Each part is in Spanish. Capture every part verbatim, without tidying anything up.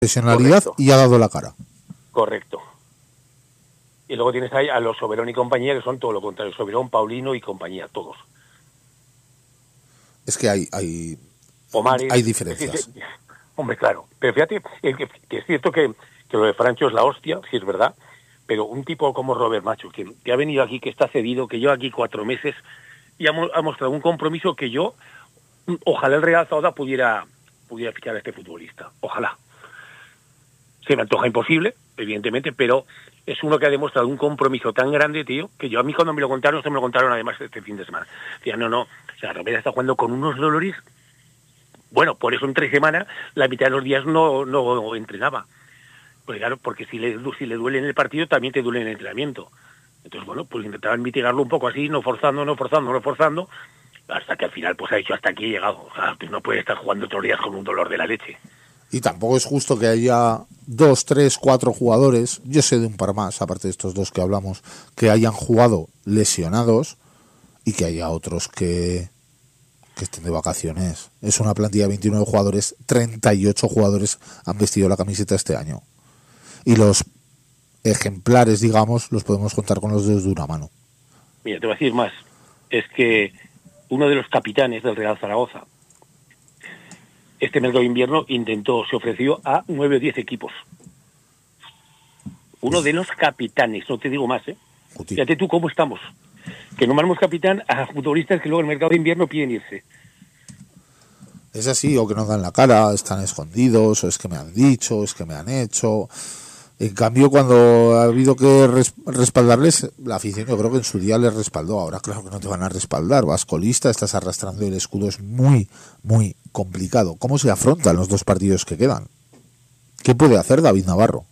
profesionalidad Correcto. y ha dado la cara. Correcto. Y luego tienes ahí a los Soberón y compañía, que son todo lo contrario. Soberón, Paulino y compañía, todos. Es que hay hay, Pomares, hay diferencias. es decir, hombre, claro. Pero fíjate, es que, que es cierto que, que lo de Francho es la hostia, sí es verdad, pero un tipo como Robert Macho, que, que ha venido aquí, que está cedido, que lleva aquí cuatro meses y ha, ha mostrado un compromiso que yo, ojalá el Real Zaragoza pudiera, pudiera fichar a este futbolista. Ojalá. Se me antoja imposible, evidentemente, pero es uno que ha demostrado un compromiso tan grande, tío, que yo a mí cuando me lo contaron, se me lo contaron además este fin de semana. Decía, no, no, o sea, Romero está jugando con unos dolores. Bueno, por eso en tres semanas, la mitad de los días no, no entrenaba. Pues claro, porque si le, si le duele en el partido, también te duele en el entrenamiento. Entonces, bueno, pues intentaban mitigarlo un poco así, no forzando, no forzando, no forzando, hasta que al final pues ha dicho, hasta aquí he llegado. O sea, pues no puede estar jugando otros días con un dolor de la leche. Y tampoco es justo que haya dos, tres, cuatro jugadores, yo sé de un par más, aparte de estos dos que hablamos, que hayan jugado lesionados y que haya otros que, que estén de vacaciones. Es una plantilla de veintinueve jugadores, treinta y ocho jugadores han vestido la camiseta este año. Y los ejemplares, digamos, los podemos contar con los dedos de una mano. Mira, te voy a decir más. Es que uno de los capitanes del Real Zaragoza, este mercado de invierno intentó, se ofreció a nueve o diez equipos. Uno de los capitanes, no te digo más, ¿eh? Juti. Fíjate tú cómo estamos. Que nombramos capitán a futbolistas que luego en el mercado de invierno piden irse. Es así, o que no dan la cara, están escondidos, o es que me han dicho, es que me han hecho. En cambio, cuando ha habido que res- respaldarles, la afición yo creo que en su día les respaldó. Ahora claro que no te van a respaldar. Vas colista, estás arrastrando el escudo, es muy, muy complicado. ¿Cómo se afrontan los dos partidos que quedan? ¿Qué puede hacer David Navarro?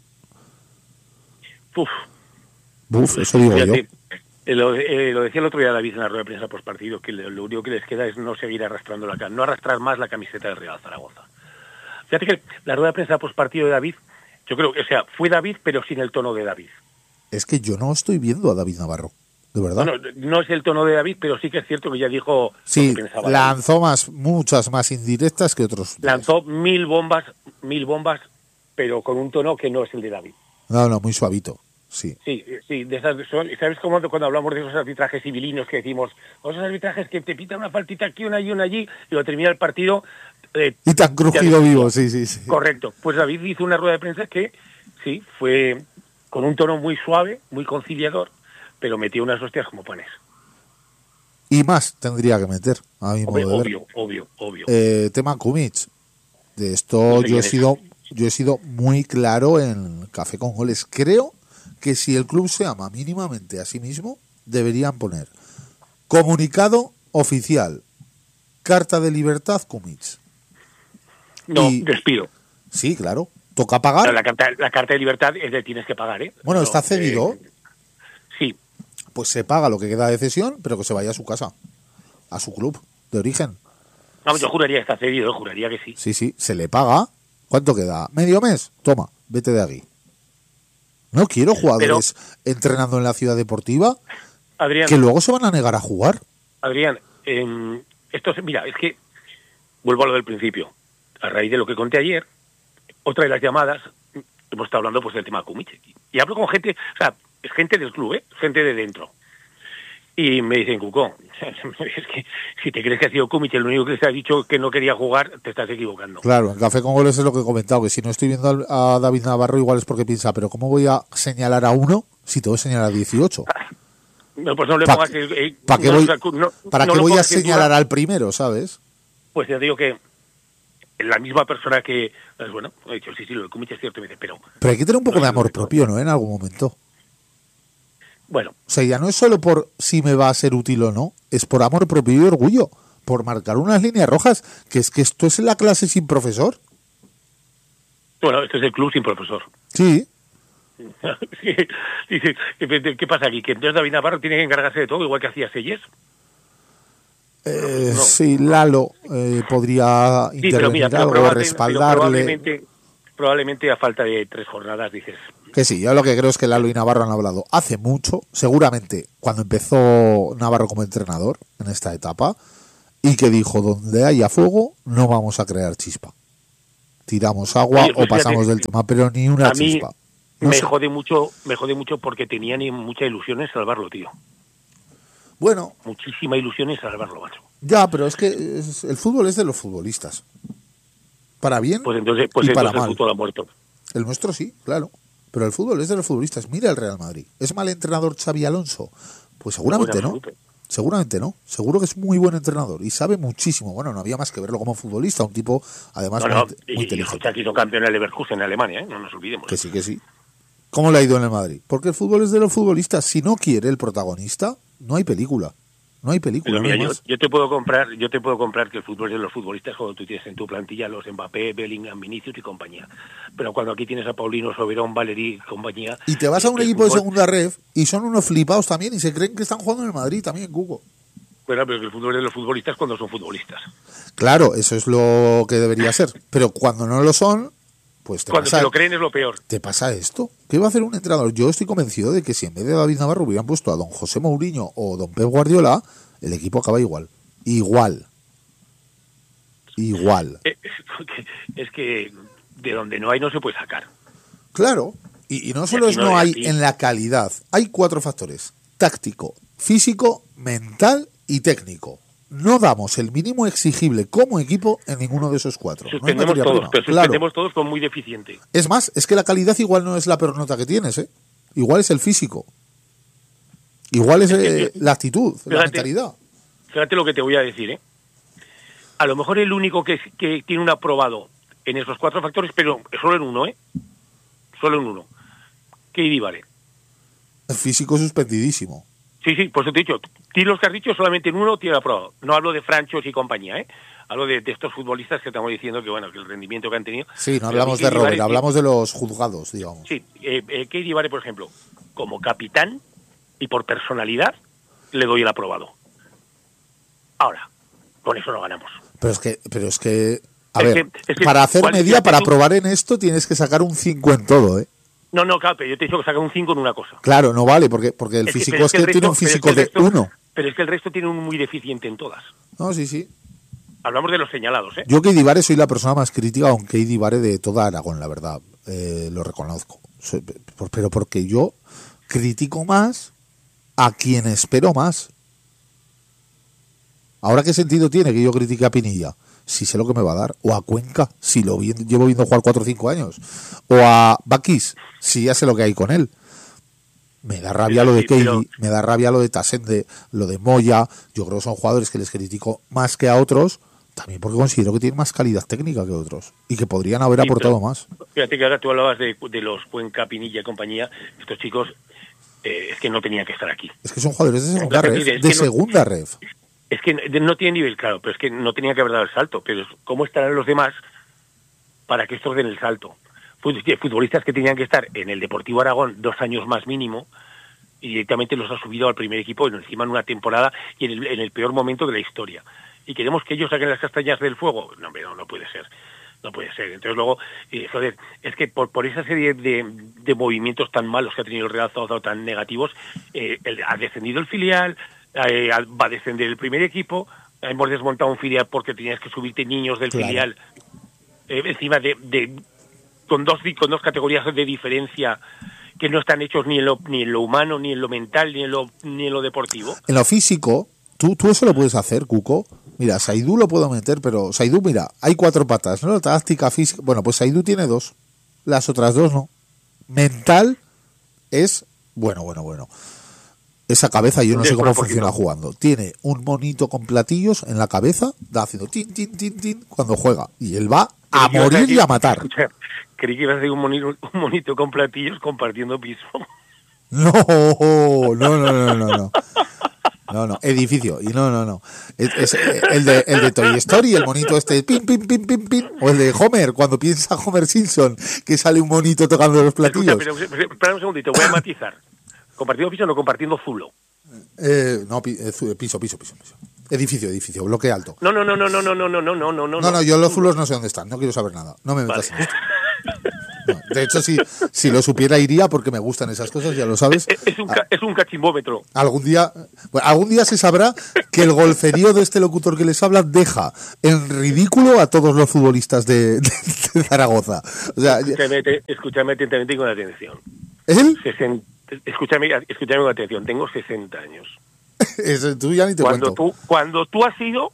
Uf, Uf, eso digo yo. fíjate, eh, lo, eh, lo decía el otro día David en la rueda de prensa post partido, que lo, lo único que les queda es no seguir arrastrando la camiseta, no arrastrar más la camiseta del Real Zaragoza. Fíjate que la rueda de prensa post partido de David, yo creo que, o sea, fue David, pero sin el tono de David. Es que yo no estoy viendo a David Navarro, de verdad. Bueno, no es el tono de David, pero sí que es cierto que ya dijo Sí, lo que pensaba. lanzó más, muchas más indirectas que otros días. Lanzó mil bombas, mil bombas, pero con un tono que no es el de David. No, no, muy suavito, sí. Sí, sí, de esas son, ¿sabes cómo cuando hablamos de esos arbitrajes civilinos que decimos, esos arbitrajes que te pitan una faltita aquí, una allí, una allí, y lo termina el partido... Eh, Y tan crujido vivo, sí, sí, sí. Correcto. Pues David hizo una rueda de prensa que, sí, fue con un tono muy suave, muy conciliador, pero metió unas hostias como panes. Y más tendría que meter, a mi Obvio, modo de ver. obvio, obvio, obvio. Eh, tema Kumic. De esto No sé yo quién he es. sido, yo he sido muy claro en Café con Goles. Creo que si el club se ama mínimamente a sí mismo, deberían poner comunicado oficial, carta de libertad Kumic. No, y- despido. Sí, claro. Toca pagar. La carta, la carta de libertad es de tienes que pagar, ¿eh? Bueno, No, está cedido. eh, sí, Pues se paga lo que queda de cesión, pero que se vaya a su casa, a su club de origen. no, yo juraría que está cedido, juraría que sí. Sí, sí, se le paga. ¿Cuánto queda? ¿Medio mes? Toma, vete de aquí. No quiero jugadores entrenando en la ciudad deportiva Adrián, que luego se van a negar a jugar. Adrián, eh, esto es, mira, es que vuelvo a lo del principio. A raíz de lo que conté ayer, otra de las llamadas, hemos estado hablando pues del tema Kumic. Y hablo con gente, o sea, es gente del club, ¿eh? Gente de dentro. Y me dicen, Cucó, es que si te crees que ha sido Kumic el único que se ha dicho que no quería jugar, te estás equivocando. Claro, en Café con Goles es lo que he comentado, que si no estoy viendo al- a David Navarro igual es porque piensa, pero ¿cómo voy a señalar a uno si te voy a señalar a dieciocho? No, pues no le ¿Pa pongas... qué- el- el- ¿Para qué no, voy, o sea, no- ¿para no qué lo voy a pongas en señalar duda. al primero, sabes? Pues ya digo que la misma persona que... Pues bueno, he dicho, sí, sí, lo de Kumic es cierto, me dice, pero... Pero hay que tener un poco de amor propio, ¿no? En algún momento. Bueno, O sea, ya no es solo por si me va a ser útil o no, es por amor propio y orgullo, por marcar unas líneas rojas, que es que esto es la clase sin profesor. bueno, esto es el club sin profesor. Sí, Dice, ¿qué pasa aquí? Que entonces David Navarro tiene que encargarse de todo, igual que hacía Selles. eh, No. sí, Lalo eh, podría Sí, pero intervenir mira, pero, algo, probable- pero respaldarle. probablemente, probablemente a falta de tres jornadas dices, Que sí, yo lo que creo es que Lalo y Navarro han hablado hace mucho, seguramente cuando empezó Navarro como entrenador en esta etapa, y que dijo, donde haya fuego no vamos a crear chispa. tiramos agua Oye, pues o pasamos fíjate, del tema, pero ni una a mí chispa. No me sé. jode mucho, me jode mucho porque tenía ni mucha ilusión en salvarlo, tío. Bueno, Muchísima ilusión en salvarlo, macho. ya, pero es que es- el fútbol es de los futbolistas. Para bien Pues entonces, pues y para entonces el mal. fútbol ha muerto. El nuestro sí, claro. Pero el fútbol es de los futbolistas. Mira el Real Madrid. ¿Es mal entrenador Xavi Alonso? Pues seguramente En no. absoluto. Seguramente no. Seguro que es muy buen entrenador y sabe muchísimo. Bueno, no había más que verlo como futbolista. Un tipo, además, No, muy, no, inte- y, muy y inteligente. escucha, que hizo campeón en Leverkusen, en Alemania, ¿eh? No nos olvidemos. Que sí, que sí. ¿Cómo le ha ido en el Madrid? Porque el fútbol es de los futbolistas. Si no quiere el protagonista, no hay película. No hay película. Pero no mira, hay yo, más. yo te puedo comprar, yo te puedo comprar que el fútbol es de los futbolistas cuando tú tienes en tu plantilla los Mbappé, Bellingham, Vinicius y compañía. Pero cuando aquí tienes a Paulino, Soberón, Valerí y compañía. Y te vas a un el equipo de fútbol- segunda ref y son unos flipados también y se creen que están jugando en el Madrid también, Cuco. Bueno, pero que el fútbol es de los futbolistas cuando son futbolistas. Claro, eso es lo que debería ser. Pero cuando no lo son, pues te Cuando pasa, se lo creen es lo peor. te pasa esto. ¿Qué va a hacer un entrenador? Yo estoy convencido de que si en vez de David Navarro hubieran puesto a don José Mourinho o don Pep Guardiola, el equipo acaba igual. Igual. Igual. Eh, porque es que de donde no hay no se puede sacar. Claro. Y, y no solo aquí es no no hay hay aquí. en la calidad. Hay cuatro factores. Táctico, físico, mental y técnico. No damos el mínimo exigible como equipo en ninguno de esos cuatro. No hay Suspendemos materia todos, prima. pero Claro. suspendemos todos con muy deficiente. Es más, es que la calidad igual no es la peor nota que tienes, ¿eh? Igual es el físico. Igual es eh, la actitud, la Fíjate. mentalidad. Fíjate lo que te voy a decir, ¿eh? A lo mejor el único que, que tiene un aprobado en esos cuatro factores, pero solo en uno, ¿eh? Solo en uno. ¿Qué vale? El físico suspendidísimo. Sí, sí, por eso te he dicho. Ti los que has dicho solamente en uno tiene aprobado. No hablo de Franchos y compañía, ¿eh? Hablo de, de estos futbolistas que estamos diciendo que, bueno, que el rendimiento que han tenido... Sí, no Pero hablamos Keidi de Robert, Vare, hablamos de los juzgados, digamos. Sí, eh, eh, Keidi Vare, por ejemplo, como capitán y por personalidad, le doy el aprobado. Ahora, con eso no ganamos. Pero es que, pero es que, a Es ver, que- es que- para hacer ¿cuál es media, el para tú- probar en esto, tienes que sacar un cinco en todo, ¿eh? No, no, claro, pero yo te he dicho que saca un cinco en una cosa. Claro, no vale, porque, porque el Es que- físico pero es que, el tiene resto- un pero es físico que el de resto- uno. Pero es que el resto tiene un muy deficiente en todas. No, sí, sí. Hablamos de los señalados, ¿eh? Yo, Keidi Vare, soy la persona más crítica con Keidi Vare de toda Aragón, la verdad. Eh, lo reconozco. Soy- por- pero porque yo critico más a quien espero más. Ahora, ¿qué sentido tiene que yo critique a Pinilla? Si sé lo que me va a dar. O a Cuenca, si lo vi- llevo viendo jugar cuatro o cinco años. O a Bakis, si ya sé lo que hay con él. Me da rabia lo de Sí, pero- Keidi, me da rabia lo de Tasende, lo de Moya. Yo creo que son jugadores que les critico más que a otros, también porque considero que tienen más calidad técnica que otros y que podrían haber Sí, aportado pero- más. Fíjate que ahora tú hablabas de, de los Cuenca, Pinilla y compañía. Estos chicos eh, es que no tenían que estar aquí. Es que son jugadores de segunda Entonces, ref, mire, es de que no- segunda ref. Es que no tienen nivel, claro, pero es que no tenían que haber dado el salto. Pero ¿cómo estarán los demás para que estos den el salto? Fut- Futbolistas que tenían que estar en el Deportivo Aragón dos años más mínimo y directamente los ha subido al primer equipo y encima en una temporada y en el, en el peor momento de la historia. ¿Y queremos que ellos saquen las castañas del fuego? No, hombre, no, no puede ser. No puede ser. Entonces luego, eh, joder, es que por, por esa serie de, de movimientos tan malos que ha tenido el Real Zaragoza, tan negativos, eh, el- ha descendido el filial, eh, va a descender el primer equipo, hemos desmontado un filial porque tenías que subirte niños del Claro. filial, eh, encima de, de con dos con dos categorías de diferencia que no están hechos ni en lo ni en lo humano, ni en lo mental, ni en lo ni en lo deportivo. En lo físico, tú, tú eso lo puedes hacer, Cuco. Mira, Saidú lo puedo meter, pero Saidú, mira, hay cuatro patas, ¿no? Táctica, física. Bueno, pues Saidú tiene dos. Las otras dos no. Mental es bueno, bueno, bueno. Esa cabeza yo no sé cómo funciona jugando. Tiene un monito con platillos en la cabeza, da haciendo tin, tin, tin, tin cuando juega. Y él va a Creí que ibas morir decir- y a matar. Escucha, creí que ibas a decir un monito, un monito con platillos compartiendo piso. No, no, no, no, no, no. No, no, edificio. Y no, no, no. Es, es el, de, el de Toy Story, el monito este, pin, pin, pin, pin, pin. O el de Homer, cuando piensa Homer Simpson, que sale un monito tocando los Escucha, platillos. pero, pero, espera un segundito, voy a matizar. Compartiendo piso, no compartiendo zulo. Eh, no, pi- eh, zu- piso, piso, piso, piso. Edificio, edificio, bloque alto. No, no, no, no, no, no, no, no, no, no, no. No, no, yo los zulos no sé dónde están, no quiero saber nada. No me metas Vale. en esto. No, de hecho, si, si lo supiera iría porque me gustan esas cosas, ya lo sabes. Es, es, un, ca- es un cachimbómetro. Algún día, bueno, algún día se sabrá que el golferío de este locutor que les habla deja en ridículo a todos los futbolistas de, de, de Zaragoza. O sea, escúchame, te, escúchame atentamente y con atención. ¿él? Sesen, escúchame, escúchame con atención. Tengo sesenta años. Eso, tú ya ni te Cuando cuento. tú, cuando tú has ido,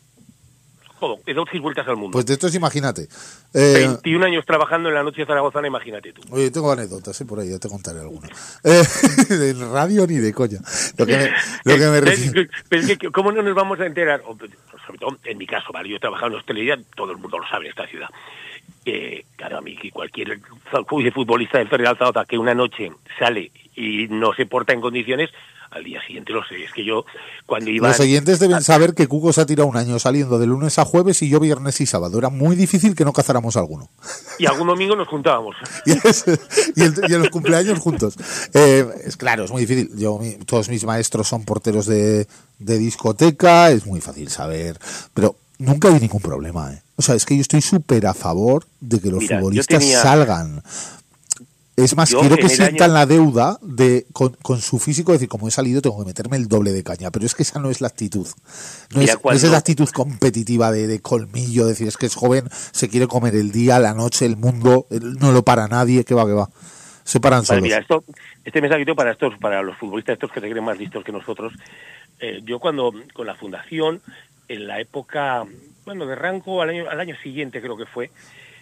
joder, he dado seis vueltas al mundo. Pues de esto es, imagínate. Eh, veintiún años trabajando en la noche zaragozana, imagínate tú. Oye, tengo anécdotas, ¿eh? Por ahí, ya te contaré alguna. Eh, de radio ni de coña. Lo que me, lo que me refiero. Pero es que, ¿cómo no nos vamos a enterar? O, sobre todo, en mi caso, ¿vale? Yo he trabajado en hostelería, todo el mundo lo sabe en esta ciudad. Eh, claro, a mí, que cualquier futbolista del Real Zaragoza que una noche sale y no se porta en condiciones, al día siguiente lo sé. Es que yo, cuando iba... Los oyentes deben saber que Cuco se ha tirado un año saliendo de lunes a jueves y yo viernes y sábado. Era muy difícil que no cazáramos alguno. Y algún domingo nos juntábamos. y, es, y, el, y en los cumpleaños juntos. Eh, es claro, es muy difícil. Yo, mi, todos mis maestros son porteros de, de discoteca, es muy fácil saber. Pero nunca hay ningún problema, ¿eh? O sea, es que yo estoy súper a favor de que los Mira, futbolistas tenía... salgan. Es más, Yo quiero que sientan año... la deuda de con, con su físico, decir, como he salido, tengo que meterme el doble de caña. Pero es que esa no es la actitud. No, Mira, es, cuando... no es la actitud competitiva de, de colmillo, decir, es que es joven, se quiere comer el día, la noche, el mundo, no lo para nadie, que va, que va. Se paran vale, solos. Mira, esto, este mensajito para estos, para los futbolistas estos que se creen más listos que nosotros. Eh, yo cuando, con la fundación, en la época, bueno, de Ranco, al año, al año siguiente creo que fue,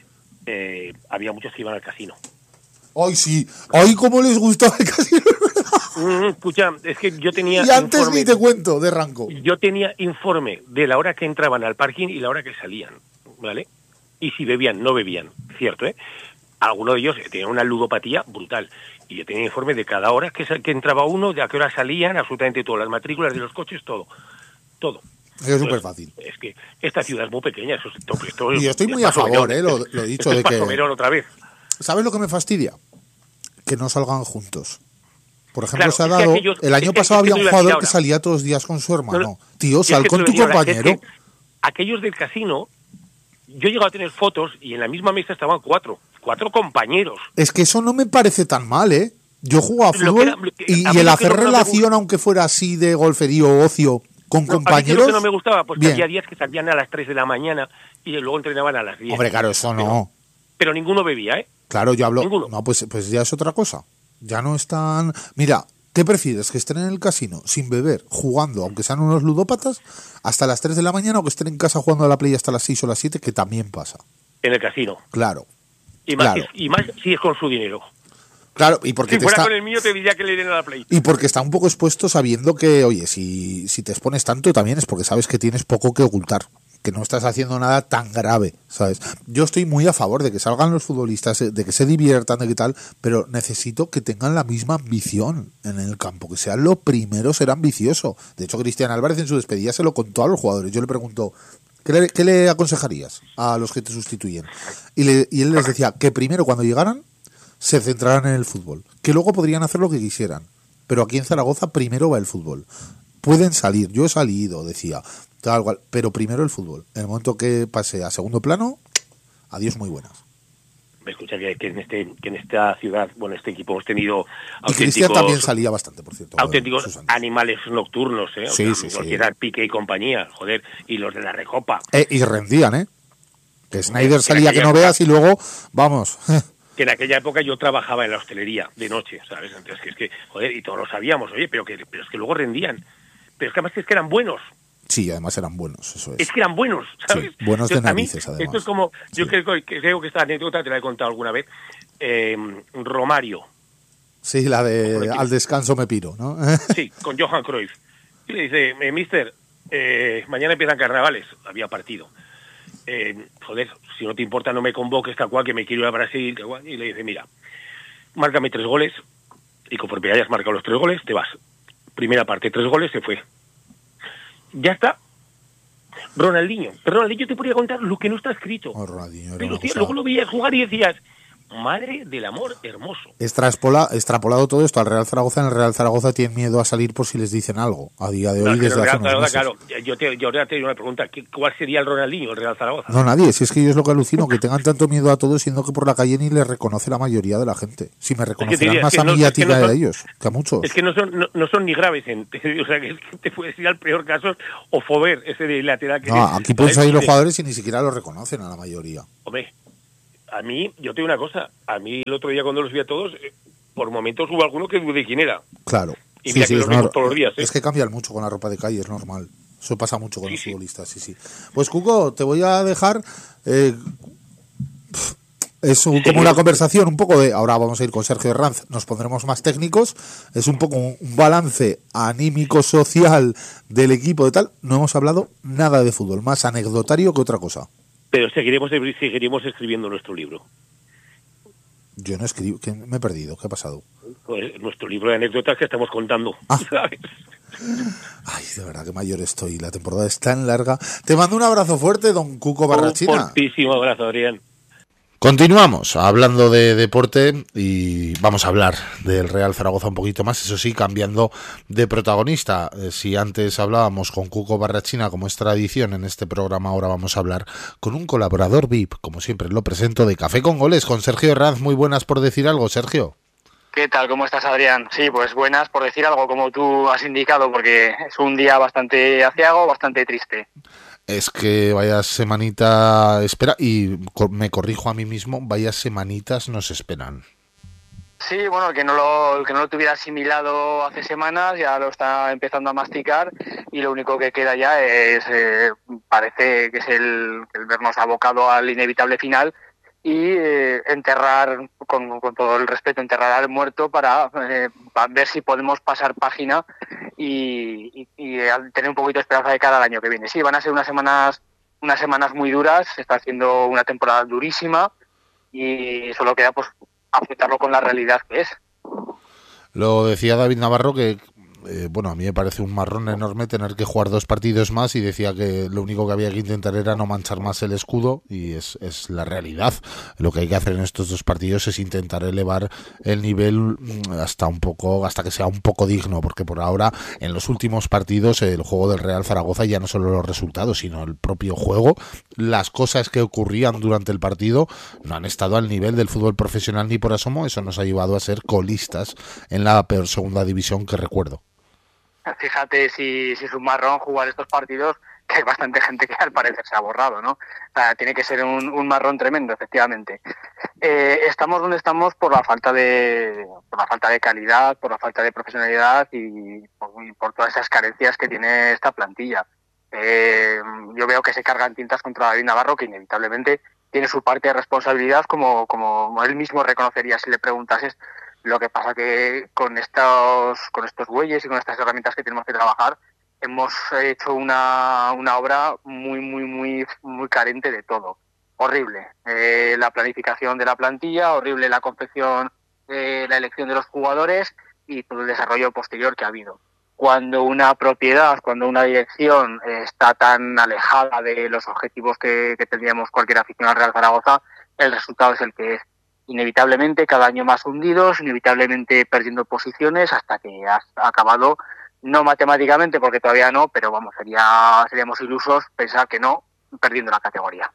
eh, había muchos que iban al casino. ¡Ay, sí! ¡Ay, cómo les gustaba el casino! Mm, escucha, es que yo tenía... Y antes informe, ni te cuento, de Ranco. Yo tenía informe de la hora que entraban al parking y la hora que salían, ¿vale? Y si bebían, no bebían, cierto, ¿eh? Algunos de ellos tenían una ludopatía brutal. Y yo tenía informe de cada hora que, que entraba uno, de a qué hora salían, absolutamente todas las matrículas de los coches, todo. Todo. Es súper fácil. Es que esta ciudad es muy pequeña, eso es tope. Esto, y yo estoy muy a favor, ¿eh? Lo, lo he dicho de que... otra vez. ¿Sabes lo que me fastidia? Que no salgan juntos. Por ejemplo, Claro, se ha es que dado... aquellos- el año es que- pasado es que había un te iba a jugador decir que ahora. salía todos los días con su hermano. No, Tío, es sal que con te tu lo digo ahora, compañero. es que aquellos del casino, yo he llegado a tener fotos y en la misma mesa estaban cuatro, cuatro compañeros. Es que eso no me parece tan mal, ¿eh? Yo jugaba a Lo que fútbol era- lo que- y, a y mí el lo que hacer no me relación, gusta- aunque fuera así de golferío o ocio, con No, a mí compañeros... lo que no me gustaba, pues que bien. había días que salían a las tres de la mañana y luego entrenaban a las diez. Hombre, claro, eso no. Pero, pero ninguno bebía, ¿eh? Claro, yo hablo... Ninguno. No, pues, pues ya es otra cosa. Ya no están... Mira, ¿qué prefieres? ¿Que estén en el casino sin beber, jugando, aunque sean unos ludópatas, hasta las tres de la mañana o que estén en casa jugando a la play hasta las seis o las siete, que también pasa? En el casino. Claro. Y más, Claro. si, y más si es con su dinero. Claro, y porque Si te fuera está... con el mío te diría que le den a la play. Y porque está un poco expuesto sabiendo que, oye, si, si te expones tanto también es porque sabes que tienes poco que ocultar, que no estás haciendo nada tan grave, ¿sabes? Yo estoy muy a favor de que salgan los futbolistas, de que se diviertan, de que tal, pero necesito que tengan la misma ambición en el campo, que sean lo primero, ser ambicioso. De hecho, Cristian Álvarez en su despedida se lo contó a los jugadores. Yo le pregunto, ¿qué le, qué le aconsejarías a los que te sustituyen? Y, le, y él les decía que primero, cuando llegaran, se centraran en el fútbol, que luego podrían hacer lo que quisieran, pero aquí en Zaragoza primero va el fútbol. Pueden salir, yo he salido, decía, tal cual, pero primero el fútbol. En el momento que pase a segundo plano, adiós muy buenas. Me escucha que, que en este que en esta ciudad, bueno, este equipo hemos tenido Y Cristian también salía bastante, por cierto. auténticos Sus años. animales nocturnos, ¿eh? O Sí, sea, sí, los sí. que eran Piqué y compañía, joder, y los de la Recopa. Eh, y rendían, ¿eh? Que Snyder En salía que aquella no época- veas y luego, vamos. Que en aquella época yo trabajaba en la hostelería de noche, ¿sabes? Entonces, que es que, joder, y todos lo sabíamos, oye, pero que pero es que luego rendían. Pero es que además es que eran buenos. Sí, además eran buenos, eso es. Es que eran buenos, ¿sabes? Sí, buenos de Entonces, a mí, narices, además. Esto es como, yo Sí. creo, que- creo que esta anécdota te la he contado alguna vez. Eh, Romario, Sí, la de Por aquí. al descanso me piro, ¿no? sí, con Johan Cruyff. Y le dice, eh, mister, eh, mañana empiezan carnavales. Había partido. Eh, joder, si no te importa no me convoques, tal cual, que me quiero ir a Brasil, tal cual. Y le dice, mira, márcame tres goles y conforme hayas marcado los tres goles, te vas. Primera parte, tres goles, se fue. Ya está. Ronaldinho. Pero Ronaldinho te podría contar lo que no está escrito. Oh, Ronaldinho era Pero, una tío, cosa- luego lo veías jugar y decías, madre del amor hermoso. Extrapola, extrapolado todo esto al Real Zaragoza, en el Real Zaragoza tienen miedo a salir por si les dicen algo, a día de hoy, No, desde Real hace unos Zaragoza, meses. claro, yo te, yo te digo una pregunta, ¿cuál sería el Ronaldinho, el Real Zaragoza? No, nadie, si es que yo es lo que alucino, que tengan tanto miedo a todo, siendo que por la calle ni les reconoce la mayoría de la gente. Si me reconocerán diría, más es que a no- mí y a es que ti no que son- a ellos, que a muchos. Es que no son, no, no son ni graves, en, o sea, que es que te puedes ir al peor caso, o Fover, ese de lateral que... No, aquí pueden ¿sabes? salir los De- jugadores y ni siquiera los reconocen a la mayoría. Hombre, a mí, yo te digo una cosa, a mí el otro día cuando los vi a todos, eh, por momentos hubo alguno que dudé quién era. Claro. Y Sí, mira sí, que es, los vemos nor- todos los días, ¿eh? es que cambian mucho con la ropa de calle, es normal. Eso pasa mucho con Sí, los sí. futbolistas, sí, sí. Pues Cuco, te voy a dejar... eh, pf, es un- como una conversación un poco de... Ahora vamos a ir con Sergio Herranz, nos pondremos más técnicos. Es un poco un, un balance anímico, social del equipo de tal. No hemos hablado nada de fútbol, más anecdotario que otra cosa. Pero seguiremos, seguiremos escribiendo nuestro libro. Yo no escribo, que me he perdido, ¿qué ha pasado? Pues, nuestro libro de anécdotas que estamos contando, Ah. ¿sabes? Ay, de verdad que mayor estoy, la temporada es tan larga. Te mando un abrazo fuerte, don Cuco Barrachina. Un fortísimo abrazo, Adrián. Continuamos hablando de deporte y vamos a hablar del Real Zaragoza un poquito más, eso sí, cambiando de protagonista. Eh, si antes hablábamos con Cuco Barrachina, como es tradición en este programa, ahora vamos a hablar con un colaborador V I P, como siempre lo presento, de Café con Goles, con Sergio Herranz. Muy buenas, por decir algo, Sergio. ¿Qué tal? ¿Cómo estás, Adrián? Sí, pues buenas por decir algo, como tú has indicado, porque es un día bastante aciago, bastante triste. Es que vaya semanita espera, y co- me corrijo a mí mismo, vaya semanitas nos esperan. Sí, bueno, el que no lo, el que no lo tuviera asimilado hace semanas ya lo está empezando a masticar y lo único que queda ya es, eh, parece que es el, el vernos abocado al inevitable final y eh, enterrar, con, con todo el respeto, enterrar al muerto para, eh, para ver si podemos pasar página y, y, y tener un poquito de esperanza de cara al año que viene. Sí, van a ser unas semanas, unas semanas muy duras, se está haciendo una temporada durísima y solo queda pues aceptarlo con la realidad que es. Lo decía David Navarro que, eh, bueno, a mí me parece un marrón enorme tener que jugar dos partidos más y decía que lo único que había que intentar era no manchar más el escudo y es, es la realidad. Lo que hay que hacer en estos dos partidos es intentar elevar el nivel hasta un poco, hasta que sea un poco digno, porque por ahora en los últimos partidos el juego del Real Zaragoza, ya no solo los resultados, sino el propio juego, las cosas que ocurrían durante el partido no han estado al nivel del fútbol profesional ni por asomo. Eso nos ha llevado a ser colistas en la peor segunda división que recuerdo. Fíjate si, si es un marrón jugar estos partidos, que hay bastante gente que al parecer se ha borrado, ¿no? O sea, tiene que ser un, un marrón tremendo, efectivamente. Eh, estamos donde estamos por la falta de por la falta de calidad, por la falta de profesionalidad y por, y por todas esas carencias que tiene esta plantilla. Eh, yo veo que se cargan tintas contra David Navarro, que inevitablemente tiene su parte de responsabilidad, como, como él mismo reconocería si le preguntases. Lo que pasa que con estos con estos bueyes y con estas herramientas que tenemos que trabajar hemos hecho una, una obra muy muy muy muy carente de todo. Horrible eh, la planificación de la plantilla, horrible la confección, eh, la elección de los jugadores y todo el desarrollo posterior que ha habido. Cuando una propiedad, cuando una dirección eh, está tan alejada de los objetivos que, que tendríamos cualquier aficionado al Real Zaragoza, el resultado es el que es. Inevitablemente cada año más hundidos, inevitablemente perdiendo posiciones hasta que has acabado, no matemáticamente porque todavía no, pero vamos, sería seríamos ilusos pensar que no, perdiendo la categoría.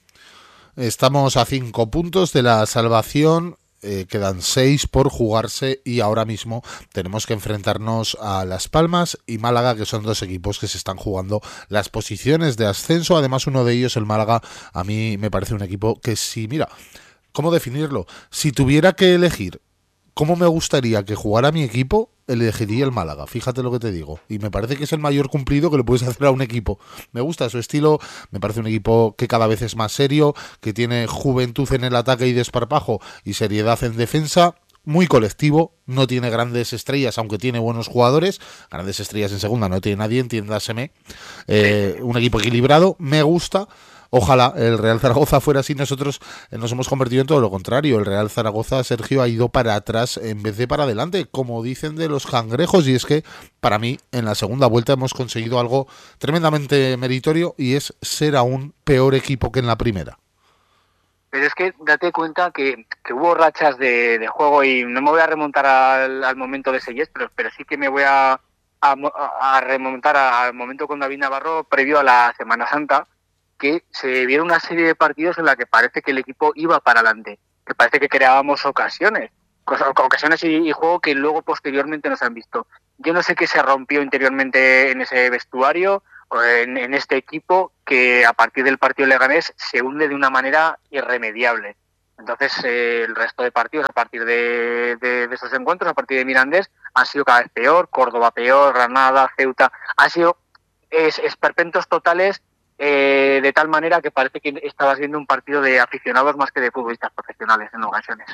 Estamos a cinco puntos de la salvación. Eh, quedan seis por jugarse y ahora mismo tenemos que enfrentarnos a Las Palmas y Málaga, que son dos equipos que se están jugando las posiciones de ascenso. Además, uno de ellos, el Málaga, a mí me parece un equipo que sí, mira, ¿cómo definirlo? Si tuviera que elegir cómo me gustaría que jugara mi equipo, elegiría el Málaga, fíjate lo que te digo. Y me parece que es el mayor cumplido que le puedes hacer a un equipo. Me gusta su estilo, me parece un equipo que cada vez es más serio, que tiene juventud en el ataque y desparpajo y seriedad en defensa. Muy colectivo, no tiene grandes estrellas, aunque tiene buenos jugadores. Grandes estrellas en segunda no tiene nadie, entiéndaseme. Eh, un equipo equilibrado, me gusta. Ojalá el Real Zaragoza fuera así. Nosotros nos hemos convertido en todo lo contrario. El Real Zaragoza, Sergio, ha ido para atrás en vez de para adelante, como dicen de los cangrejos. Y es que, para mí, en la segunda vuelta hemos conseguido algo tremendamente meritorio y es ser aún peor equipo que en la primera. pero es que date cuenta que, que hubo rachas de, de juego, y no me voy a remontar al, al momento de Seyes, pero, pero sí que me voy a, a, a remontar al momento con David Navarro previo a la Semana Santa, que se vieron una serie de partidos en la que parece que el equipo iba para adelante, que parece que creábamos ocasiones, ocasiones y, y juego que luego posteriormente nos han visto. Yo no sé qué se rompió interiormente en ese vestuario, En, en este equipo, que a partir del partido Leganés se hunde de una manera irremediable. Entonces eh, el resto de partidos a partir de, de, de esos encuentros, a partir de Mirandés, han sido cada vez peor. Córdoba peor, Granada, Ceuta, ha sido es, esperpentos totales, eh, de tal manera que parece que estabas viendo un partido de aficionados más que de futbolistas profesionales en ocasiones.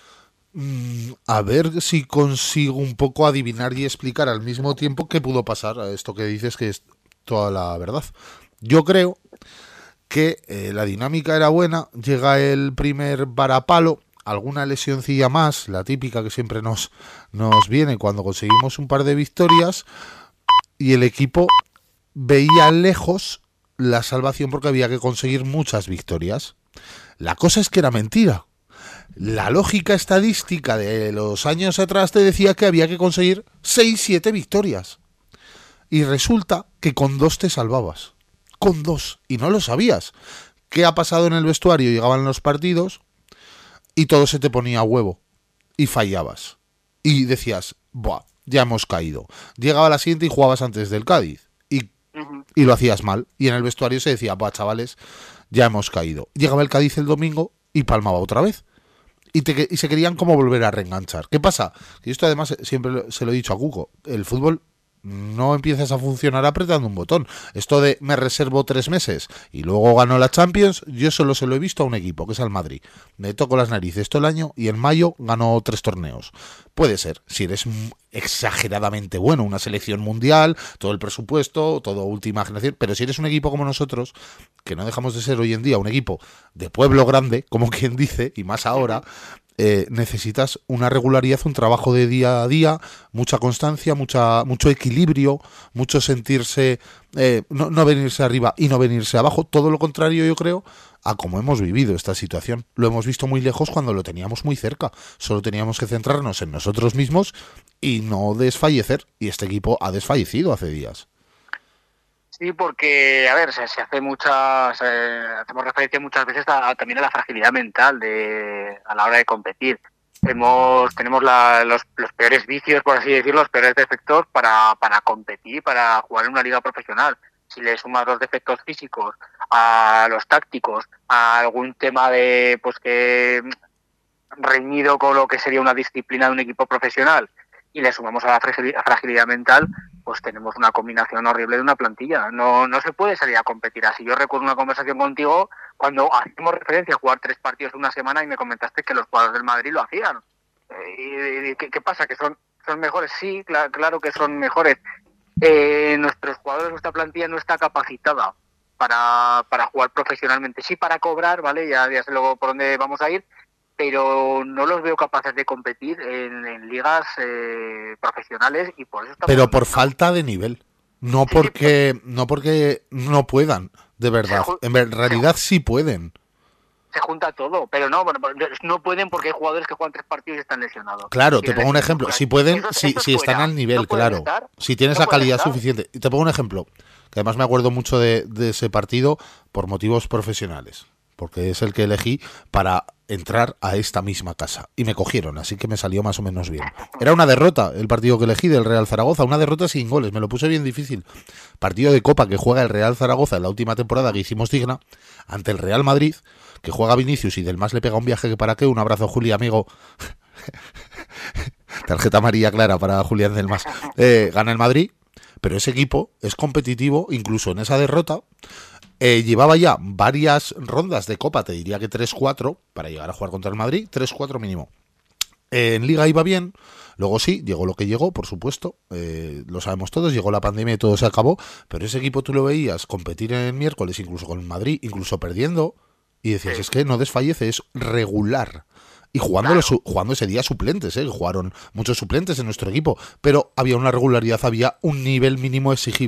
A ver si consigo un poco adivinar y explicar al mismo tiempo qué pudo pasar a esto que dices, que es toda la verdad. Yo creo que eh, la dinámica era buena, llega el primer varapalo, alguna lesioncilla más, la típica que siempre nos, nos viene cuando conseguimos un par de victorias, y el equipo veía lejos la salvación porque había que conseguir muchas victorias. La cosa es que era mentira. La lógica estadística de los años atrás te decía que había que conseguir seis siete victorias. Y resulta que con dos te salvabas. Con dos. Y no lo sabías. ¿Qué ha pasado en el vestuario? Llegaban los partidos y todo se te ponía a huevo. Y fallabas. Y decías, buah, ya hemos caído. Llegaba la siguiente y jugabas antes del Cádiz. Y, y lo hacías mal. Y en el vestuario se decía, buah, chavales, ya hemos caído. Llegaba el Cádiz el domingo y palmaba otra vez. Y, te, y se querían como volver a reenganchar. ¿Qué pasa? Y esto además siempre se lo he dicho a Cuco. El fútbol no empiezas a funcionar apretando un botón. Esto de me reservo tres meses y luego gano la Champions, yo solo se lo he visto a un equipo, que es al Madrid. Me toco las narices todo el año y en mayo ganó tres torneos. Puede ser, si eres exageradamente bueno, una selección mundial, todo el presupuesto, todo última generación, pero si eres un equipo como nosotros, que no dejamos de ser hoy en día un equipo de pueblo grande, como quien dice, y más ahora, Eh, necesitas una regularidad, un trabajo de día a día, mucha constancia, mucha mucho equilibrio, mucho sentirse, eh, no, no venirse arriba y no venirse abajo, todo lo contrario yo creo a cómo hemos vivido esta situación. Lo hemos visto muy lejos cuando lo teníamos muy cerca, solo teníamos que centrarnos en nosotros mismos y no desfallecer, y este equipo ha desfallecido hace días. Sí, porque, a ver, se, se hace muchas, eh, hacemos referencia muchas veces a, a, también a la fragilidad mental de a la hora de competir. Hemos, tenemos la, los, los peores vicios, por así decirlo, los peores defectos para, para competir, para jugar en una liga profesional. Si le sumas los defectos físicos, a los tácticos, a algún tema de, pues que reñido con lo que sería una disciplina de un equipo profesional, y le sumamos a la fragilidad mental, pues tenemos una combinación horrible de una plantilla. No no se puede salir a competir así. Yo recuerdo una conversación contigo cuando hacemos referencia a jugar tres partidos en una semana y me comentaste que los jugadores del Madrid lo hacían. Eh, y, ¿qué, ¿Qué pasa? ¿Que son, son mejores? Sí, cl- claro que son mejores. Eh, nuestros jugadores, nuestra plantilla no está capacitada para, para jugar profesionalmente. Sí para cobrar, ¿vale? Ya, ya sé luego por dónde vamos a ir, pero no los veo capaces de competir en, en ligas eh, profesionales, y por eso estamos... Pero por falta de nivel, no sí, porque sí, no porque no puedan, de verdad. En realidad sí pueden. Se junta todo, pero no, bueno, no pueden porque hay jugadores que juegan tres partidos y están lesionados. Claro, te pongo un ejemplo. Si pueden, eso, si, eso si están al nivel, no claro. Estar, si tienes no la calidad estar. suficiente. Y te pongo un ejemplo, que además me acuerdo mucho de, de ese partido por motivos profesionales, porque es el que elegí para entrar a esta misma casa. Y me cogieron, así que me salió más o menos bien. Era una derrota, el partido que elegí del Real Zaragoza, una derrota sin goles, me lo puse bien difícil. Partido de Copa que juega el Real Zaragoza en la última temporada que hicimos digna, ante el Real Madrid, que juega Vinicius y del más le pega un viaje que para qué. Un abrazo, Juli, amigo. Tarjeta amarilla clara para Julián del Mas. Eh, gana el Madrid, pero ese equipo es competitivo, incluso en esa derrota. Eh, llevaba ya varias rondas de Copa, te diría que tres cuatro, para llegar a jugar contra el Madrid, tres cuatro mínimo. Eh, en Liga iba bien, luego sí, llegó lo que llegó, por supuesto, eh, lo sabemos todos, llegó la pandemia y todo se acabó, pero ese equipo tú lo veías competir en el miércoles, incluso con el Madrid, incluso perdiendo, y decías, es que no desfallece, es regular. Y jugando, claro. los, jugando ese día suplentes, ¿eh? Jugaron muchos suplentes en nuestro equipo, pero había una regularidad, había un nivel mínimo exigible.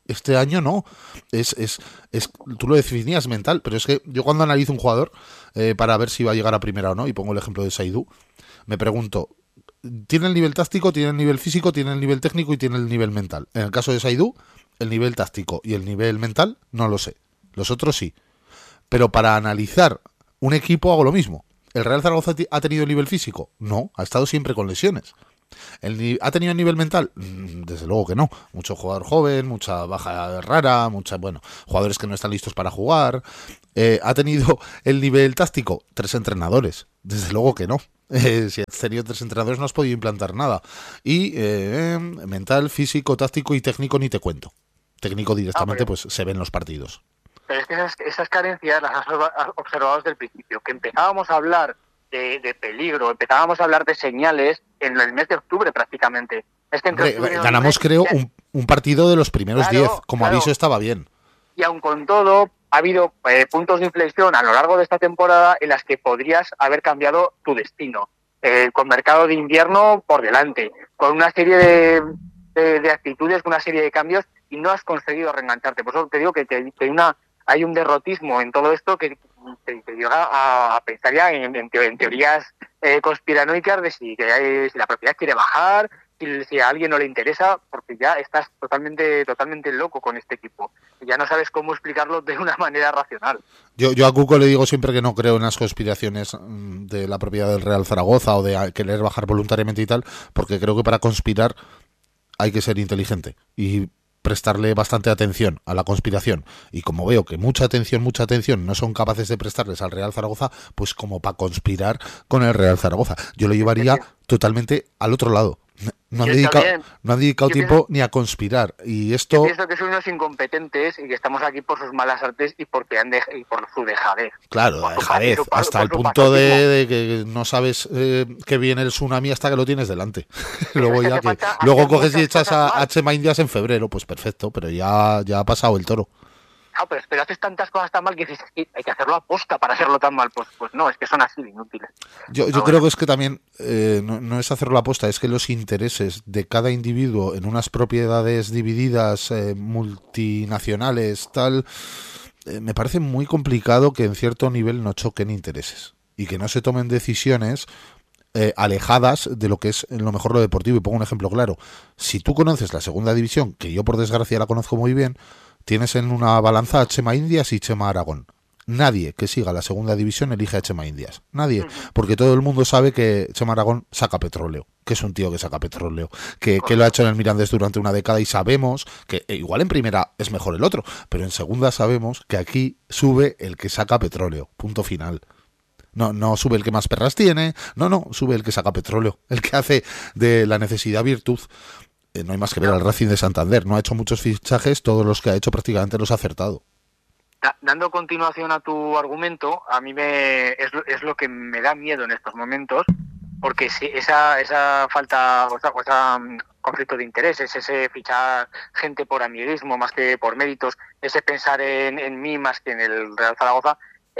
Este año no. Es, es, es, tú lo definías mental, pero es que yo cuando analizo un jugador eh, para ver si va a llegar a primera o no, y pongo el ejemplo de Saidú, me pregunto, ¿tiene el nivel táctico, tiene el nivel físico, tiene el nivel técnico y tiene el nivel mental? En el caso de Saidú, el nivel táctico y el nivel mental no lo sé. Los otros sí. Pero para analizar un equipo hago lo mismo. ¿El Real Zaragoza ha tenido nivel físico? No, ha estado siempre con lesiones. ¿El, ¿Ha tenido nivel mental? Desde luego que no. Mucho jugador joven, mucha baja rara, mucha, bueno, jugadores que no están listos para jugar. Eh, ¿Ha tenido el nivel táctico? Tres entrenadores. Desde luego que no. Eh, si has tenido tres entrenadores no has podido implantar nada. Y eh, mental, físico, táctico y técnico ni te cuento. Técnico directamente, ah, pues se ven los partidos. Pero es que esas, esas carencias las has observado desde el principio. Que empezábamos a hablar de, de peligro, empezábamos a hablar de señales en el mes de octubre prácticamente. Es que entre Hombre, ganamos, creo, un, un partido de los primeros diez. Claro, como claro. Aviso estaba bien. Y aun con todo, ha habido eh, puntos de inflexión a lo largo de esta temporada en las que podrías haber cambiado tu destino. Eh, con mercado de invierno por delante, con una serie de, de, de actitudes, con una serie de cambios, y no has conseguido reengancharte. Por eso te digo que, que, que hay, una, hay un derrotismo en todo esto que te, te llega a, a pensar ya en, en, en teorías eh, conspiranoicas de si, que hay, si la propiedad quiere bajar, si, si a alguien no le interesa, porque ya estás totalmente totalmente loco con este equipo. Ya no sabes cómo explicarlo de una manera racional. Yo, yo a Cuco le digo siempre que no creo en las conspiraciones de la propiedad del Real Zaragoza o de querer bajar voluntariamente y tal, porque creo que para conspirar hay que ser inteligente y prestarle bastante atención a la conspiración. Y como veo que mucha atención, mucha atención no son capaces de prestarles al Real Zaragoza, pues como para conspirar con el Real Zaragoza. Yo lo llevaría totalmente al otro lado. No han, dedicado, no han dedicado yo tiempo pienso, ni a conspirar. Y esto... Yo pienso que son unos incompetentes y que estamos aquí por sus malas artes y porque han de, y por su dejadez. Claro, por dejadez. Su, hasta por el punto de, de que no sabes eh, que viene el tsunami hasta que lo tienes delante. luego ya que, luego coges y echas a, a Chema Indias en febrero, pues perfecto, pero ya, ya ha pasado el toro. No, pero, pero haces tantas cosas tan mal que dices que hay que hacerlo a posta para hacerlo tan mal. Pues pues no, es que son así de inútiles. Yo, yo creo que es que también eh, no, no es hacerlo a posta, es que los intereses de cada individuo en unas propiedades divididas, eh, multinacionales, tal, eh, me parece muy complicado que en cierto nivel no choquen intereses y que no se tomen decisiones Eh, alejadas de lo que es en lo mejor lo deportivo. Y pongo un ejemplo claro. Si tú conoces la segunda división, que yo por desgracia la conozco muy bien, tienes en una balanza a Chema Indias y Chema Aragón. Nadie que siga la segunda división elige a Chema Indias. Nadie. Porque todo el mundo sabe que Chema Aragón saca petróleo. Que es un tío que saca petróleo. Que, que lo ha hecho en el Mirandés durante una década y sabemos que eh, igual en primera es mejor el otro. Pero en segunda sabemos que aquí sube el que saca petróleo. Punto final. No, no sube el que más perras tiene, no, no, sube el que saca petróleo, el que hace de la necesidad virtud. Eh, no hay más que ver al Racing de Santander, no ha hecho muchos fichajes, todos los que ha hecho prácticamente los ha acertado. Da, dando continuación a tu argumento, a mí me es, es lo que me da miedo en estos momentos, porque si esa esa falta, o esa, o esa um, conflicto de intereses, ese fichar gente por amiguismo más que por méritos, ese pensar en, en mí más que en el Real Zaragoza,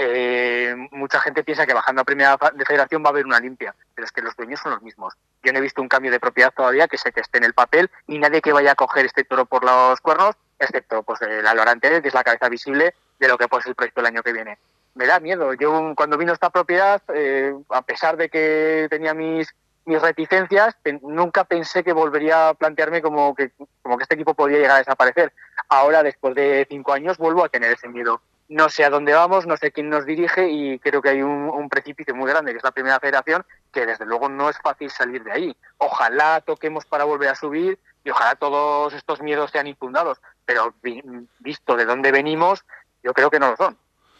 Eh, mucha gente piensa que bajando a primera de federación va a haber una limpia, pero es que los dueños son los mismos. Yo no he visto un cambio de propiedad todavía que sé que esté en el papel, ni nadie que vaya a coger este toro por los cuernos, excepto pues el Alorante, que es la cabeza visible de lo que puede ser el proyecto el año que viene. Me da miedo. Yo cuando vino esta propiedad, eh, a pesar de que tenía mis mis reticencias, pen, nunca pensé que volvería a plantearme como que como que este equipo podría llegar a desaparecer. Ahora, después de cinco años, vuelvo a tener ese miedo. No sé a dónde vamos, no sé quién nos dirige y creo que hay un, un precipicio muy grande, que es la primera federación, que desde luego no es fácil salir de ahí. Ojalá toquemos para volver a subir y ojalá todos estos miedos sean infundados, pero vi, visto de dónde venimos, yo creo que no lo son.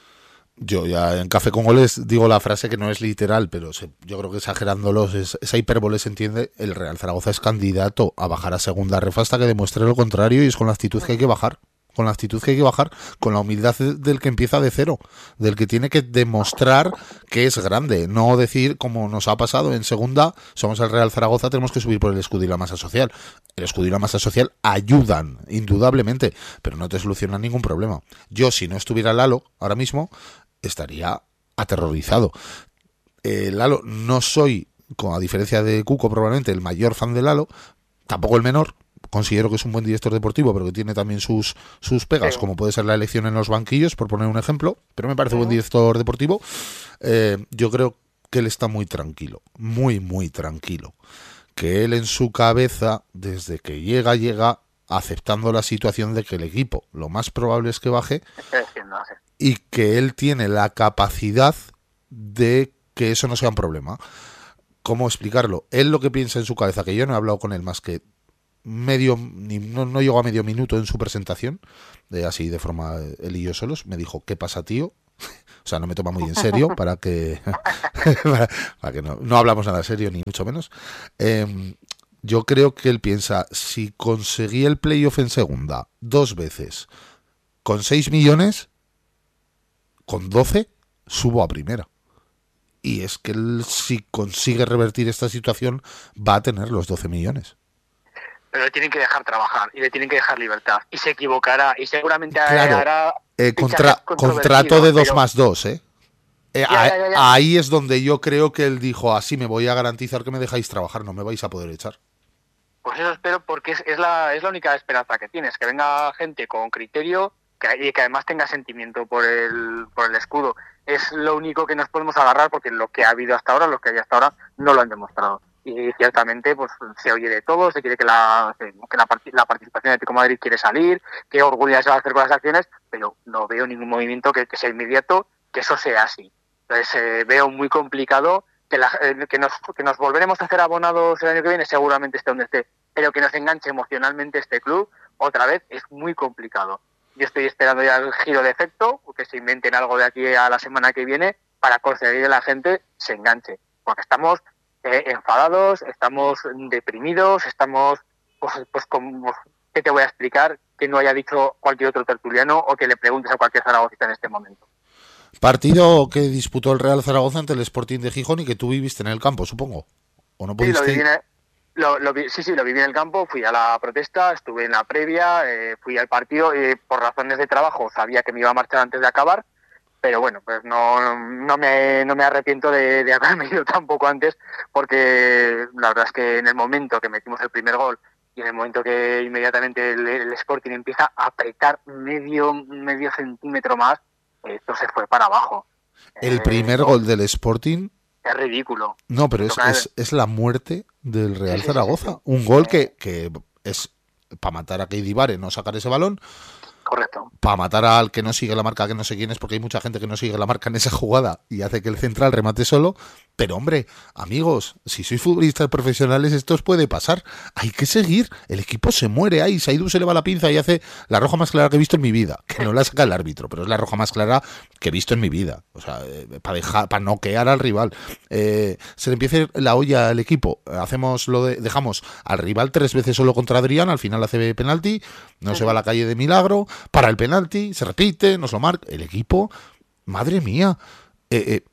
Yo ya en Café con Goles digo la frase que no es literal, pero se, yo creo que exagerándolos, es, esa hipérbole se entiende. El Real Zaragoza es candidato a bajar a segunda ref hasta que demuestre lo contrario, y es con la actitud que hay que bajar. Con la actitud que hay que bajar, con la humildad del que empieza de cero, del que tiene que demostrar que es grande, no decir como nos ha pasado en segunda, somos el Real Zaragoza, tenemos que subir por el escudo y la masa social. El escudo y la masa social ayudan, indudablemente, pero no te solucionan ningún problema. Yo, si no estuviera Lalo ahora mismo, estaría aterrorizado. Eh, Lalo, no soy, a diferencia de Cuco probablemente, el mayor fan de Lalo, tampoco el menor, considero que es un buen director deportivo, pero que tiene también sus, sus pegas, sí. como puede ser la elección en los banquillos, por poner un ejemplo, pero me parece uh-huh. buen director deportivo. Eh, yo creo que él está muy tranquilo, muy, muy tranquilo. Que él en su cabeza, desde que llega, llega aceptando la situación de que el equipo lo más probable es que baje y que él tiene la capacidad de que eso no sea un problema. ¿Cómo explicarlo? Él lo que piensa en su cabeza, que yo no he hablado con él más que medio, ni, no, no llegó a medio minuto en su presentación, de así de forma él y yo solos, me dijo, ¿qué pasa, tío? O sea, no me toma muy en serio para que para, para que no, no hablamos nada serio, ni mucho menos. Eh, yo creo que él piensa, si conseguí el playoff en segunda dos veces con seis millones, con doce subo a primera. Y es que él, si consigue revertir esta situación, va a tener los doce millones. Pero le tienen que dejar trabajar y le tienen que dejar libertad. Y se equivocará y seguramente claro, hará... Eh, contra, contrato de dos pero... más dos, ¿eh? eh ya, ya, ya, ya. Ahí es donde yo creo que él dijo, así me voy a garantizar que me dejáis trabajar, no me vais a poder echar. Pues eso espero, porque es, es, la, es la única esperanza que tienes, que venga gente con criterio que, y que además tenga sentimiento por el, por el escudo. Es lo único que nos podemos agarrar, porque lo que ha habido hasta ahora, lo que hay hasta ahora, no lo han demostrado. Y ciertamente pues se oye de todo, se quiere que la que la, la participación de Atlético de Madrid quiere salir, que orgullo se va a hacer con las acciones, pero no veo ningún movimiento que, que sea inmediato, que eso sea así. Entonces eh, veo muy complicado que, la, eh, que, nos, que nos volveremos a hacer abonados el año que viene, seguramente esté donde esté, pero que nos enganche emocionalmente este club, otra vez es muy complicado. Yo estoy esperando ya el giro de efecto, que se inventen algo de aquí a la semana que viene para conseguir que la gente se enganche, porque estamos eh, enfadados, estamos deprimidos, estamos, pues, pues como, ¿qué te voy a explicar? Que no haya dicho cualquier otro tertuliano o que le preguntes a cualquier zaragocista en este momento. Partido que disputó el Real Zaragoza ante el Sporting de Gijón y que tú viviste en el campo, supongo, ¿o no pudiste? Sí, lo viví en el, lo, lo, sí, sí, lo viví en el campo, fui a la protesta, estuve en la previa, eh, fui al partido y por razones de trabajo sabía que me iba a marchar antes de acabar, pero bueno, pues no, no, me, no me arrepiento de, de haberme ido tampoco antes, porque la verdad es que en el momento que metimos el primer gol y en el momento que inmediatamente el, el Sporting empieza a apretar medio, medio centímetro más, esto se fue para abajo. El eh, primer no, gol del Sporting... Es ridículo. No, pero es, es, es la muerte del Real sí, Zaragoza. Sí, sí, sí. Un gol que, que es para matar a Keidi Bare, no sacar ese balón. Correcto. Para matar al que no sigue la marca, que no sé quién es, porque hay mucha gente que no sigue la marca en esa jugada y hace que el central remate solo. Pero hombre, amigos, si sois futbolistas profesionales, esto os puede pasar. Hay que seguir. El equipo se muere ahí. Saidu se le va la pinza y hace la roja más clara que he visto en mi vida. Que no la saca el árbitro, pero es la roja más clara que he visto en mi vida. O sea, eh, para dejar, para noquear al rival. Eh, se le empieza la olla al equipo. Hacemos lo de, dejamos al rival tres veces solo contra Adrián. Al final hace penalti. No se va a la calle de milagro. Para el penalti, se repite, nos lo marca. El equipo, madre mía. Eh, eh,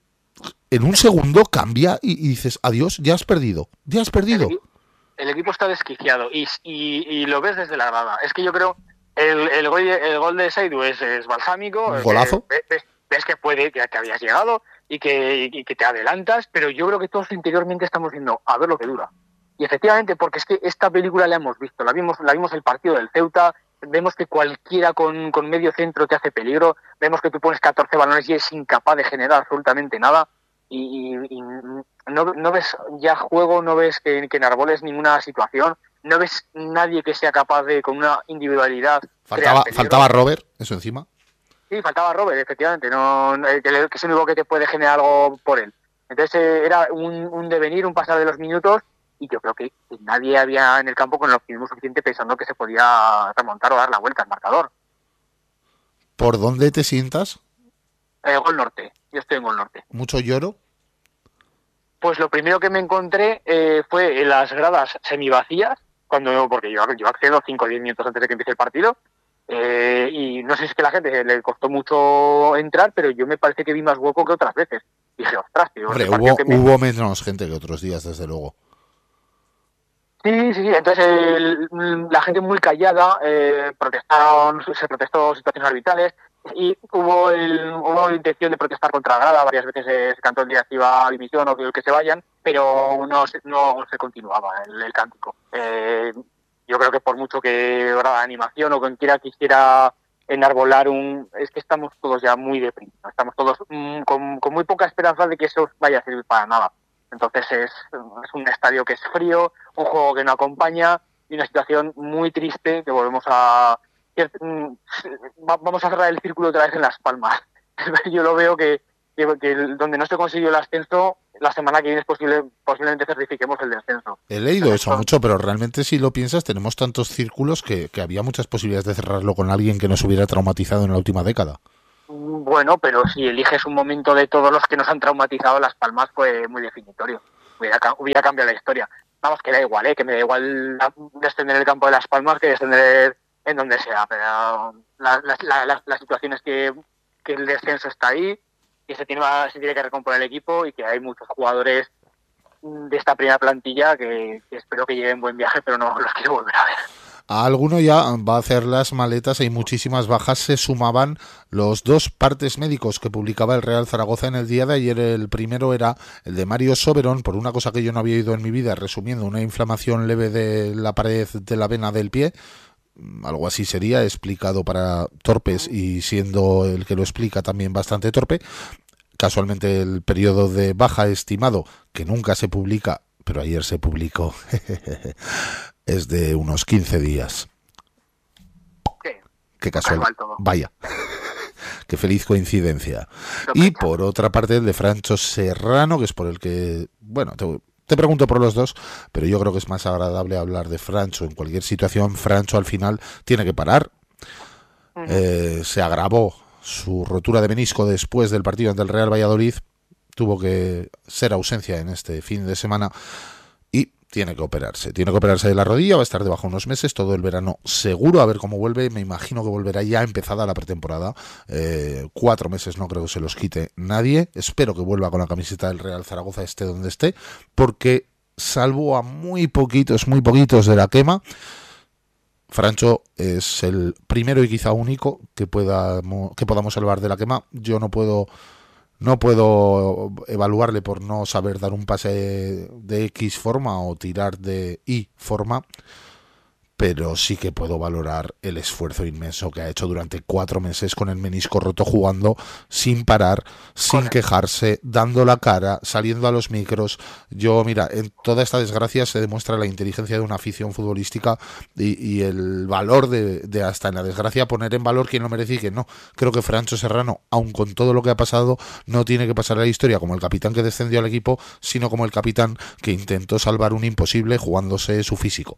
en un segundo cambia y, y dices, adiós, ya has perdido, ya has perdido. El, el equipo está desquiciado y, y, y lo ves desde la grada. Es que yo creo, el, el, gol, el gol de Saidu es, es balsámico. Un golazo. Ves, ves, ves que puede, que, que habías llegado y que, y que te adelantas, pero yo creo que todos interiormente estamos diciendo, a ver lo que dura. Y efectivamente, porque es que esta película la hemos visto, la vimos, la vimos el partido del Ceuta, vemos que cualquiera con, con medio centro te hace peligro, vemos que tú pones catorce balones y es incapaz de generar absolutamente nada. Y, y, y no, no ves ya juego, no ves que, que enarboles ninguna situación, no ves nadie que sea capaz de, con una individualidad... Faltaba, faltaba Robert, eso encima. Sí, faltaba Robert, efectivamente, no, que, que es el único que te puede generar algo por él. Entonces eh, era un, un devenir, un pasar de los minutos, y yo creo que nadie había en el campo con el optimismo suficiente pensando que se podía remontar o dar la vuelta al marcador. ¿Por dónde te sientas? Eh, Gol Norte, yo estoy en Gol Norte. ¿Mucho lloro? Pues lo primero que me encontré eh, fue en las gradas semivacías, cuando, porque yo, yo accedo cinco o diez minutos antes de que empiece el partido, eh, y no sé si es que a la gente le costó mucho entrar, pero yo me parece que vi más hueco que otras veces. Y dije, ostras, tío. Hombre, hubo, me... hubo menos gente que otros días, desde luego. Sí, sí, sí. Entonces el, la gente muy callada, eh, protestaron, se protestó situaciones arbitrales y hubo, el, hubo intención de protestar contra la grada. Varias veces se, se cantó el día que iba a división o que, que se vayan, pero no, no se continuaba el, el cántico. Eh, yo creo que por mucho que ahora animación o quien quiera quisiera enarbolar un... Es que estamos todos ya muy deprimidos, estamos todos mmm, con, con muy poca esperanza de que eso vaya a servir para nada. Entonces es, es un estadio que es frío, un juego que no acompaña y una situación muy triste que volvemos a... Que, mmm, vamos a cerrar el círculo otra vez en Las Palmas. Yo lo veo que, que, que donde no se consiguió el ascenso, la semana que viene es posible, posiblemente certifiquemos el descenso. He leído eso mucho, pero realmente si lo piensas, tenemos tantos círculos que, que había muchas posibilidades de cerrarlo con alguien que nos hubiera traumatizado en la última década. Bueno, pero si eliges un momento de todos los que nos han traumatizado, Las Palmas fue muy definitorio. Hubiera, hubiera cambiado la historia. Vamos, que da igual, ¿eh? Que me da igual descender en el campo de Las Palmas que descender en donde sea. Pero la, la, la, la, la situación es que, que el descenso está ahí, que se tiene, se tiene que recomponer el equipo y que hay muchos jugadores de esta primera plantilla que, que espero que lleven buen viaje, pero no los quiero volver a ver. A alguno ya va a hacer las maletas, hay muchísimas bajas, se sumaban los dos partes médicos que publicaba el Real Zaragoza en el día de ayer. El primero era el de Mario Soberón, por una cosa que yo no había oído en mi vida, resumiendo, una inflamación leve de la pared de la vena del pie, algo así sería, explicado para torpes y siendo el que lo explica también bastante torpe. Casualmente el periodo de baja estimado, que nunca se publica, pero ayer se publicó, es de unos quince días. Sí. Qué casual. Vaya. Qué feliz coincidencia. Y por otra parte el de Francho Serrano, que es por el que, bueno, te, te pregunto por los dos, pero yo creo que es más agradable hablar de Francho. En cualquier situación, Francho al final tiene que parar. Uh-huh. Eh, se agravó su rotura de menisco después del partido ante el Real Valladolid. Tuvo que ser ausencia en este fin de semana y tiene que operarse. Tiene que operarse de la rodilla, va a estar debajo unos meses, todo el verano seguro, a ver cómo vuelve. Me imagino que volverá ya empezada la pretemporada. Eh, cuatro meses no creo que se los quite nadie. Espero que vuelva con la camiseta del Real Zaragoza, esté donde esté, porque salvo a muy poquitos, muy poquitos de la quema, Francho es el primero y quizá único que, pueda, que podamos salvar de la quema. Yo no puedo... No puedo evaluarle por no saber dar un pase de X forma o tirar de Y forma, pero sí que puedo valorar el esfuerzo inmenso que ha hecho durante cuatro meses con el menisco roto, jugando sin parar, sin quejarse, dando la cara, saliendo a los micros. Yo, mira, en toda esta desgracia se demuestra la inteligencia de una afición futbolística y, y el valor de, de hasta en la desgracia poner en valor quien lo merece y quien no. Creo que Francho Serrano, aun con todo lo que ha pasado, no tiene que pasar a la historia como el capitán que descendió al equipo, sino como el capitán que intentó salvar un imposible jugándose su físico.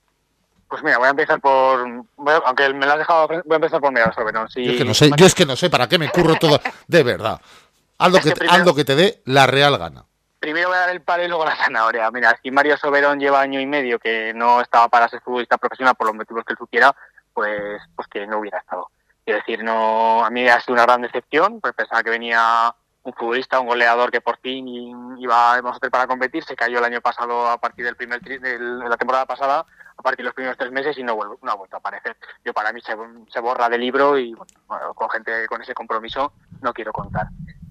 Pues mira, voy a empezar por... Bueno, aunque me lo has dejado... Voy a empezar por Mario Soberón. Si... Yo, es que no sé, yo es que no sé para qué me curro todo... De verdad. Haz lo, que, que primero, haz lo que te dé la real gana. Primero voy a dar el palo y luego la zanahoria. Mira, si Mario Soberón lleva año y medio que no estaba para ser futbolista profesional por los motivos que él supiera, pues, pues que no hubiera estado. Quiero decir, no, a mí ha sido una gran decepción, pues pensaba que venía un futbolista, un goleador que por fin iba a hacer para competir. Se cayó el año pasado a partir del primer tri, de la temporada pasada, a partir de los primeros tres meses y no, vuelve, no ha vuelto a aparecer. Yo para mí se, se borra del libro y bueno, con gente con ese compromiso no quiero contar.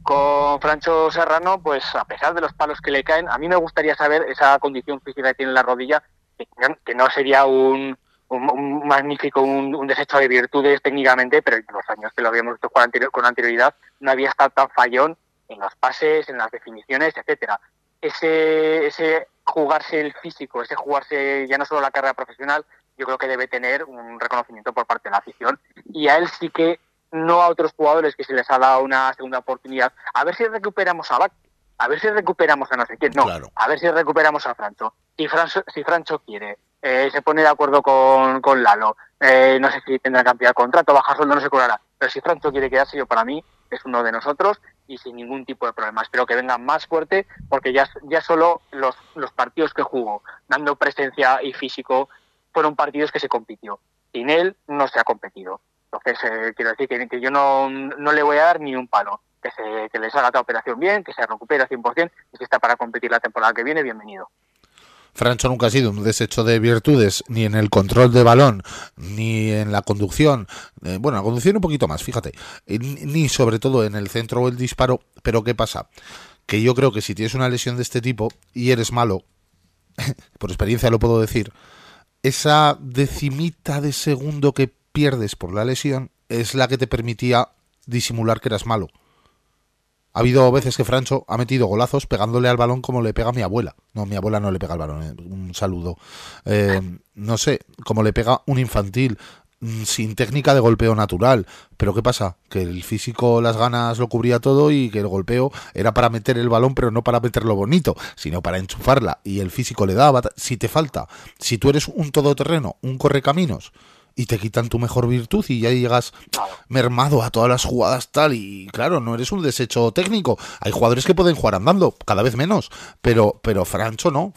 Con Francho Serrano, pues a pesar de los palos que le caen, a mí me gustaría saber esa condición física que tiene en la rodilla, que, que no sería un, un, un magnífico, un, un desecho de virtudes técnicamente, pero en los años que lo habíamos visto con, anterior, con anterioridad no había estado tan fallón en los pases, en las definiciones, etcétera. Ese, ese jugarse el físico, ese jugarse ya no solo la carrera profesional, yo creo que debe tener un reconocimiento por parte de la afición, y a él sí que, no a otros jugadores que se les ha dado una segunda oportunidad, a ver si recuperamos a Bac, a ver si recuperamos a no sé quién, no, claro. A ver si recuperamos a Francho. Si Francho, si Francho quiere, eh, se pone de acuerdo con, con Lalo, eh, no sé si tendrá que ampliar contrato, bajar sueldo, no se cobrará, pero si Francho quiere quedarse, yo para mí es uno de nosotros y sin ningún tipo de problema. Espero que venga más fuerte, porque ya, ya solo los, los partidos que jugó, dando presencia y físico, fueron partidos que se compitió. Sin él no se ha competido. Entonces, eh, quiero decir que, que yo no, no le voy a dar ni un palo. Que, se, que les haga la operación bien, que se recupere al cien por ciento y que está para competir la temporada que viene, bienvenido. Francho nunca ha sido un desecho de virtudes, ni en el control de balón, ni en la conducción, eh, bueno, la conducción un poquito más, fíjate, eh, ni sobre todo en el centro o el disparo. Pero ¿qué pasa? Que yo creo que si tienes una lesión de este tipo y eres malo, por experiencia lo puedo decir, esa decimita de segundo que pierdes por la lesión es la que te permitía disimular que eras malo. Ha habido veces que Francho ha metido golazos pegándole al balón como le pega a mi abuela. No, mi abuela no le pega al balón, eh, un saludo. Eh, no sé, como le pega un infantil, sin técnica de golpeo natural. Pero ¿qué pasa? Que el físico, las ganas lo cubría todo y que el golpeo era para meter el balón, pero no para meterlo bonito, sino para enchufarla. Y el físico le daba. Si te falta, si tú eres un todoterreno, un correcaminos, y te quitan tu mejor virtud y ya llegas mermado a todas las jugadas tal, y claro, no eres un desecho técnico. Hay jugadores que pueden jugar andando, cada vez menos, pero pero Francho no.